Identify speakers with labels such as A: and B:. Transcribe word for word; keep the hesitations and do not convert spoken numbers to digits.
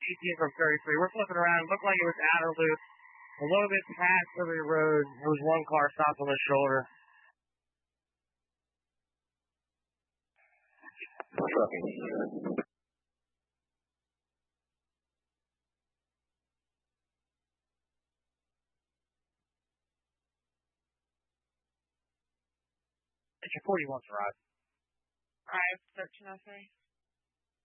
A: eighteen from thirty-three. We're flipping around. It looked like it was outer loop. A little bit past Liberty Road. There was one car stopped on the shoulder.
B: Trucking.
A: It's your forty-one, Rod.
C: five thirteen oh three.